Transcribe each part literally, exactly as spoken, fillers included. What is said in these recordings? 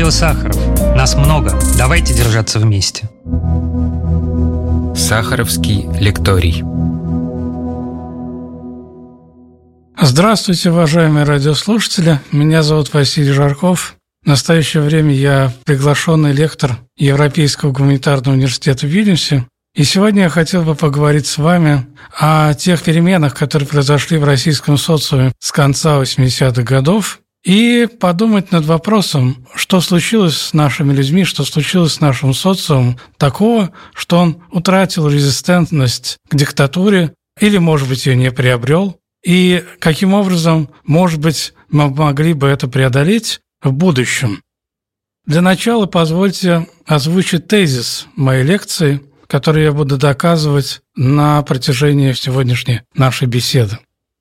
Радио Сахаров. Нас много. Давайте держаться вместе. Сахаровский лекторий. Здравствуйте, уважаемые радиослушатели. Меня зовут Василий Жарков. В настоящее время я приглашенный лектор Европейского гуманитарного университета в Вильнюсе. И сегодня я хотел бы поговорить с вами о тех переменах, которые произошли в российском социуме с конца восьмидесятых годов, и подумать над вопросом, что случилось с нашими людьми, что случилось с нашим социумом такого, что он утратил резистентность к диктатуре или, может быть, ее не приобрел, и каким образом, может быть, мы могли бы это преодолеть в будущем. Для начала позвольте озвучить тезис моей лекции, который я буду доказывать на протяжении сегодняшней нашей беседы.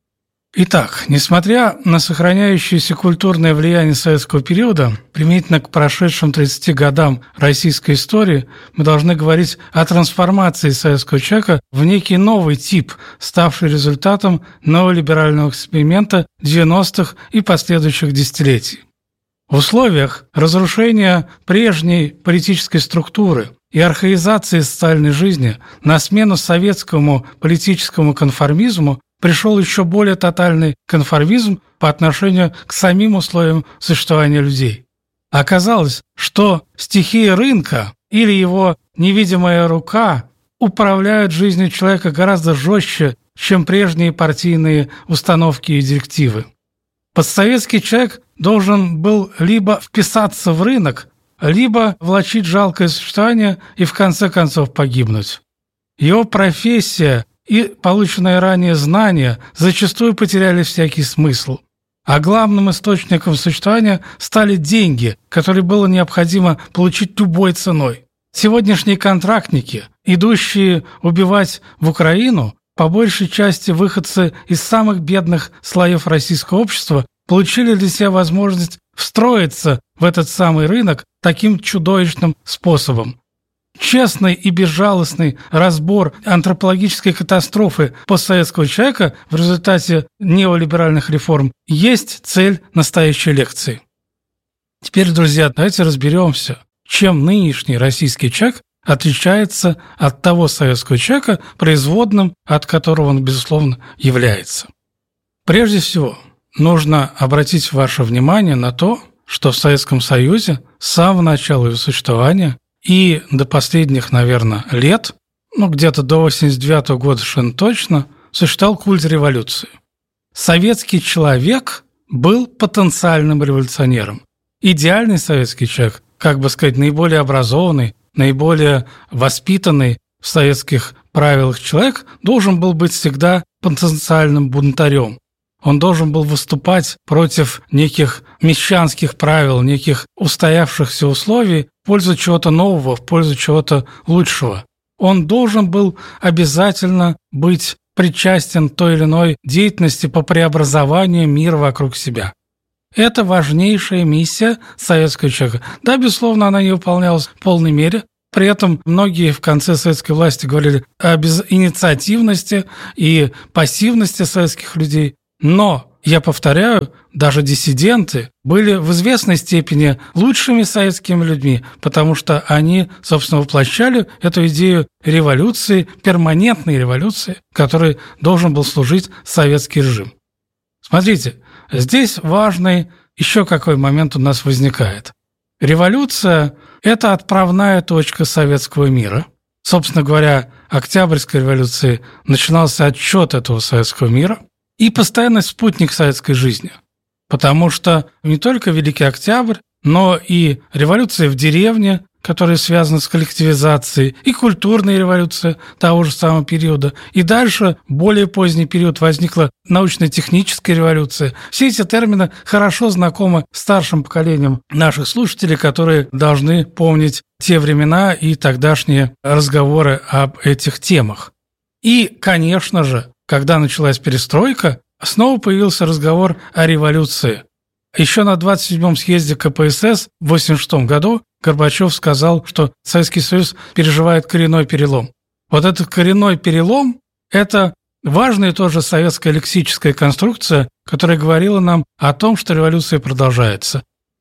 Итак, несмотря на сохраняющееся культурное влияние советского периода, применительно к прошедшим тридцати годам российской истории, мы должны говорить о трансформации советского человека в некий новый тип, ставший результатом неолиберального эксперимента девяностых и последующих десятилетий. В условиях разрушения прежней политической структуры и архаизации социальной жизни на смену советскому политическому конформизму пришел еще более тотальный конформизм по отношению к самим условиям существования людей. Оказалось, что стихия рынка или его невидимая рука управляют жизнью человека гораздо жестче, чем прежние партийные установки и директивы. Постсоветский человек должен был либо вписаться в рынок, либо влачить жалкое существование и в конце концов погибнуть. Его профессия и полученные ранее знания зачастую потеряли всякий смысл. А главным источником существования стали деньги, которые было необходимо получить любой ценой. Сегодняшние контрактники, идущие убивать в Украину, по большей части выходцы из самых бедных слоев российского общества, получили для себя возможность встроиться в этот самый рынок таким чудовищным способом. Честный и безжалостный разбор антропологической катастрофы постсоветского человека в результате неолиберальных реформ есть цель настоящей лекции. Теперь, друзья, давайте разберемся, чем нынешний российский человек отличается от того советского человека, производным от которого он, безусловно, является. Прежде всего, нужно обратить ваше внимание на то, что в Советском Союзе с самого начала его существования и до последних, наверное, лет, ну, где-то до восемьдесят девятого года совершенно точно, существовал культ революции. Советский человек был потенциальным революционером. Идеальный советский человек, как бы сказать, наиболее образованный, наиболее воспитанный в советских правилах человек, должен был быть всегда потенциальным бунтарем. Он должен был выступать против неких мещанских правил, неких устоявшихся условий в пользу чего-то нового, в пользу чего-то лучшего. Он должен был обязательно быть причастен к той или иной деятельности по преобразованию мира вокруг себя. Это важнейшая миссия советского человека. Да, безусловно, она не выполнялась в полной мере. При этом многие в конце советской власти говорили о безинициативности и пассивности советских людей. Но, я повторяю, даже диссиденты были в известной степени лучшими советскими людьми, потому что они, собственно, воплощали эту идею революции, перманентной революции, которой должен был служить советский режим. Смотрите, здесь важный еще какой момент у нас возникает. Революция – это отправная точка советского мира. Собственно говоря, Октябрьской революции начинался отсчет этого советского мира и постоянный спутник советской жизни. Потому что не только Великий Октябрь, но и революция в деревне, которая связана с коллективизацией, и культурная революция того же самого периода. И дальше, более поздний период, возникла научно-техническая революция. Все эти термины хорошо знакомы старшим поколениям наших слушателей, которые должны помнить те времена и тогдашние разговоры об этих темах. И, конечно же, когда началась перестройка, снова появился разговор о революции. Еще на двадцать седьмом съезде ка пэ эс эс в восемьдесят шестом году Горбачев сказал, что Советский Союз переживает коренной перелом. Вот этот коренной перелом – это важная тоже советская лексическая конструкция, которая говорила нам о том, что революция продолжается.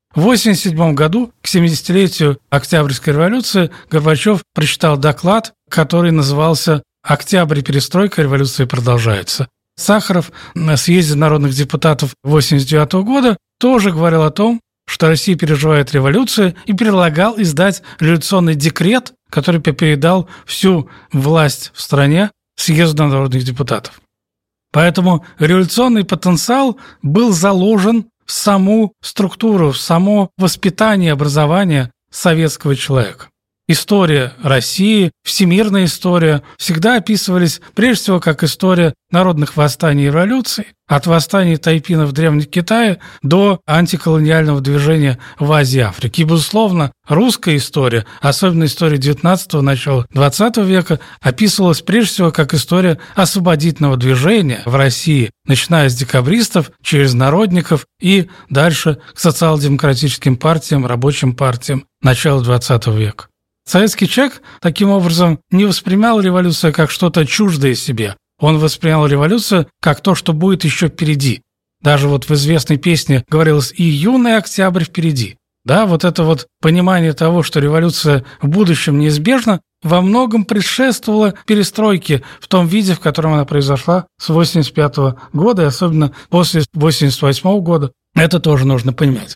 В восемьдесят седьмом году, к семидесятилетию Октябрьской революции, Горбачев прочитал доклад, который назывался «Октябрь, перестройка, революция продолжается». Сахаров на съезде народных депутатов восемьдесят девятого года тоже говорил о том, что Россия переживает революцию, и предлагал издать революционный декрет, который передал всю власть в стране съезду народных депутатов. Поэтому революционный потенциал был заложен в саму структуру, в само воспитание, образование советского человека. История России, всемирная история всегда описывались прежде всего как история народных восстаний и революций, от восстаний тайпинов в Древнем Китае до антиколониального движения в Азии и Африке. И, безусловно, русская история, особенно история девятнадцатого, начала двадцатого века, описывалась прежде всего как история освободительного движения в России, начиная с декабристов, через народников и дальше к социал-демократическим партиям, рабочим партиям начала двадцатого века. Советский человек, таким образом, не воспринимал революцию как что-то чуждое себе. Он воспринял революцию как то, что будет еще впереди. Даже вот в известной песне говорилось «И юный октябрь впереди». Да, вот это вот понимание того, что революция в будущем неизбежна, во многом предшествовала перестройке в том виде, в котором она произошла с восемьдесят пятого года, и особенно после восемьдесят восьмого года. Это тоже нужно понимать.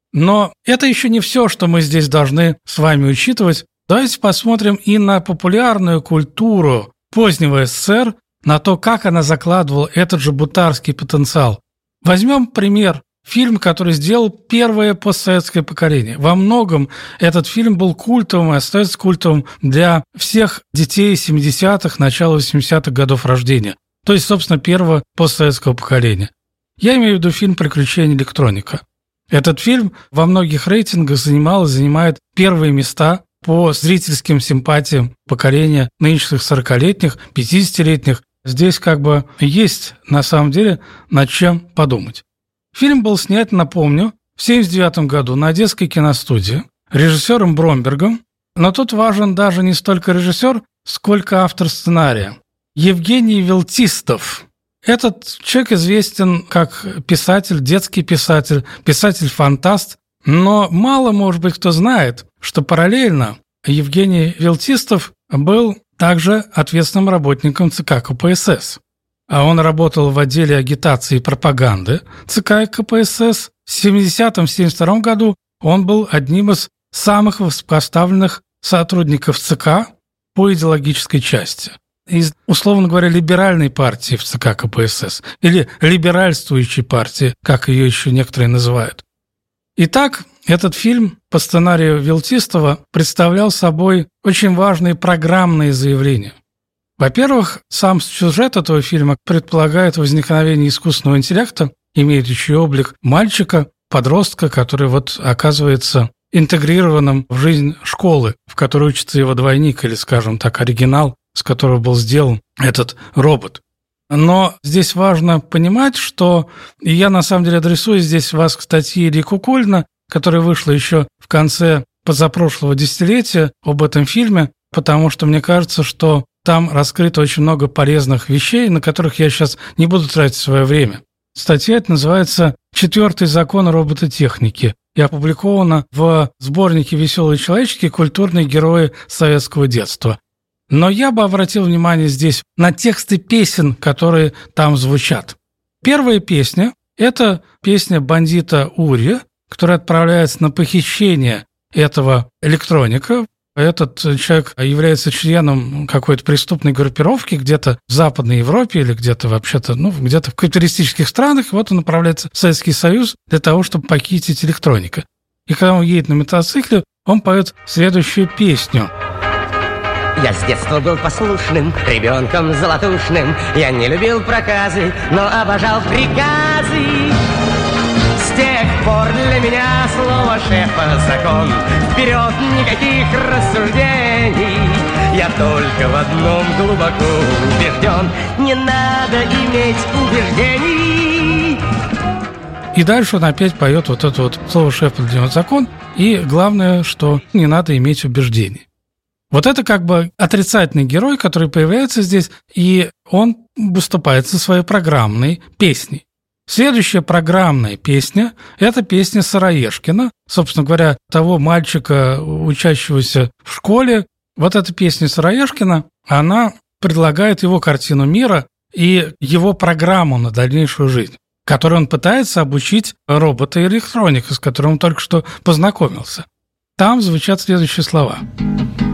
Но это еще не все, что мы здесь должны с вами учитывать. Давайте посмотрим и на популярную культуру позднего СССР, на то, как она закладывала этот же бунтарский потенциал. Возьмем пример. Фильм, который сделал первое постсоветское поколение. Во многом этот фильм был культовым и остается культовым для всех детей семидесятых, начала восьмидесятых годов рождения. То есть, собственно, первого постсоветского поколения. Я имею в виду фильм «Приключения электроника». Этот фильм во многих рейтингах занимал и занимает первые места по зрительским симпатиям поколения нынешних сорокалетних, пятидесятилетних. Здесь как бы есть, на самом деле, над чем подумать. Фильм был снят, напомню, в семьдесят девятом году на Одесской киностудии режиссером Бромбергом, но тут важен даже не столько режиссер, сколько автор сценария. Евгений Велтистов. Этот человек известен как писатель, детский писатель, писатель-фантаст, но мало, может быть, кто знает, что параллельно Евгений Велтистов был также ответственным работником ЦК КПСС. А он работал в отделе агитации и пропаганды ЦК КПСС. В семидесятом — семьдесят втором году он был одним из самых высокопоставленных сотрудников ЦК по идеологической части. Из, условно говоря, либеральной партии в ЦК КПСС или либеральствующей партии, как ее еще некоторые называют. Итак, этот фильм по сценарию Велтистова представлял собой очень важные программные заявления. Во-первых, сам сюжет этого фильма предполагает возникновение искусственного интеллекта, имеющий облик мальчика, подростка, который вот оказывается интегрированным в жизнь школы, в которой учится его двойник или, скажем так, оригинал, с которого был сделан этот робот. Но здесь важно понимать, что, и я на самом деле адресую здесь вас к статье Ильи Кукольна, которая вышла еще в конце позапрошлого десятилетия об этом фильме, потому что мне кажется, что там раскрыто очень много полезных вещей, на которых я сейчас не буду тратить свое время. Статья эта называется «Четвертый закон робототехники» и опубликована в сборнике «Веселые человечки. Культурные герои советского детства». Но я бы обратил внимание здесь на тексты песен, которые там звучат. Первая песня – это песня бандита Ури, который отправляется на похищение этого электроника. Этот человек является членом какой-то преступной группировки где-то в Западной Европе или где-то вообще-то, ну, где-то в капиталистических странах. Вот он направляется в Советский Союз для того, чтобы похитить электроника. И когда он едет на мотоцикле, он поет следующую песню. Я с детства был послушным, ребенком золотушным. Я не любил проказы, но обожал приказы. С тех пор для меня слово шефа закон. Вперед, никаких рассуждений. Я только в одном глубоко убежден. Не надо иметь убеждений. И дальше он опять поет вот это вот слово шефа для него закон. И главное, что не надо иметь убеждений. Вот это как бы отрицательный герой, который появляется здесь, и он выступает со своей программной песней. Следующая программная песня – это песня Сыроежкина, собственно говоря, того мальчика, учащегося в школе. Вот эта песня Сыроежкина, она предлагает его картину мира и его программу на дальнейшую жизнь, которой он пытается обучить робота и электроника, с которым он только что познакомился. Там звучат следующие слова.